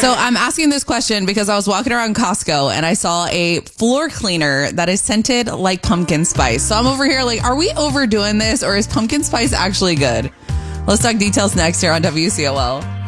So I'm asking this question because I was walking around Costco and I saw a floor cleaner that is scented like pumpkin spice. So I'm over here like, are we overdoing this or is pumpkin spice actually good? Let's talk details next here on WCOL.